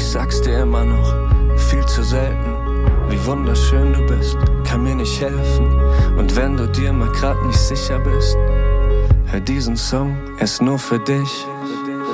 ich sag's dir immer noch, viel zu selten. Wie wunderschön du bist, kann mir nicht helfen. Und wenn du dir mal grad nicht sicher bist, hör diesen Song, er ist nur für dich.